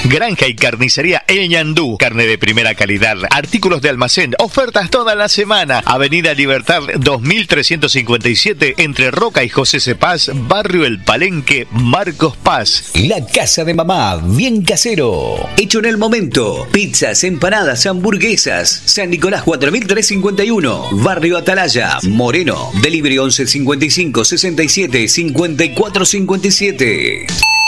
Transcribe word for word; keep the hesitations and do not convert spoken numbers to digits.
Granja y carnicería El Ñandú, carne de primera calidad, artículos de almacén, ofertas toda la semana. Avenida Libertad dos mil trescientos cincuenta y siete, entre Roca y José C. Paz, barrio El Palenque, Marcos Paz. La casa de mamá, bien casero, hecho en el momento. Pizzas, empanadas, hamburguesas. San Nicolás cuatro mil trescientos cincuenta y uno, barrio Atalaya, Moreno. Delivery once cincuenta y cinco sesenta y siete cincuenta y cuatro cincuenta y siete.